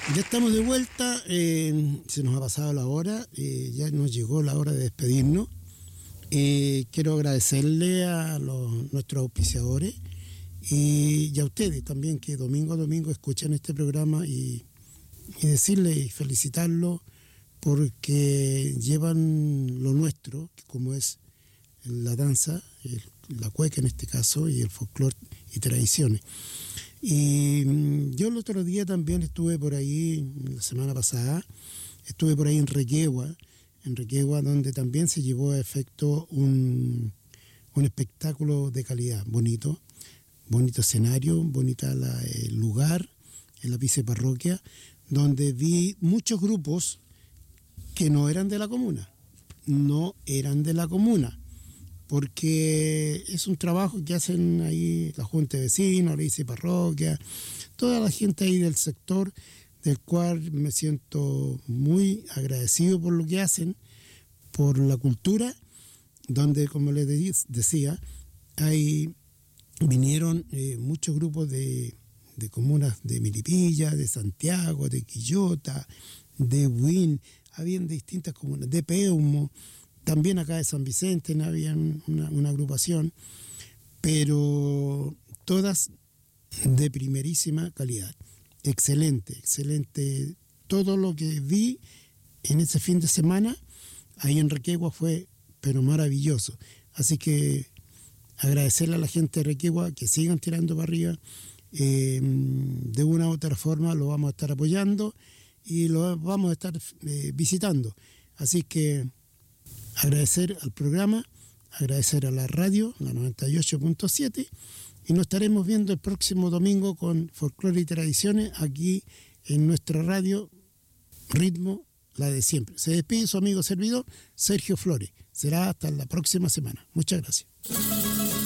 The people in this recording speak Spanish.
Ya estamos de vuelta, se nos ha pasado la hora, ya nos llegó la hora de despedirnos. Quiero agradecerle a nuestros auspiciadores y a ustedes también que domingo a domingo escuchan este programa y decirles y felicitarlos porque llevan lo nuestro, como es la danza, la cueca en este caso, y el folclore y tradiciones. Y yo el otro día también estuve por ahí, la semana pasada, estuve por ahí en Requegua, donde también se llevó a efecto un espectáculo de calidad, bonito escenario, bonita el lugar, en la viceparroquia, donde vi muchos grupos que no eran de la comuna, porque es un trabajo que hacen ahí la Junta de Vecinos, la viceparroquia, toda la gente ahí del sector, del cual me siento muy agradecido por lo que hacen, por la cultura, donde, como les decía, vinieron muchos grupos de comunas de Milipilla, de Santiago, de Quillota, de Buin, habían de distintas comunas, de Peumo, también acá de San Vicente había una agrupación, pero todas de primerísima calidad. Excelente. Todo lo que vi en ese fin de semana ahí en Requegua fue pero maravilloso. Así que agradecerle a la gente de Requegua que sigan tirando para arriba. De una u otra forma lo vamos a estar apoyando y lo vamos a estar visitando. Así que agradecer al programa, agradecer a la radio, la 98.7, y nos estaremos viendo el próximo domingo con Folclore y Tradiciones aquí en nuestra radio Ritmo, la de siempre. Se despide su amigo servidor Sergio Flores. Será hasta la próxima semana. Muchas gracias.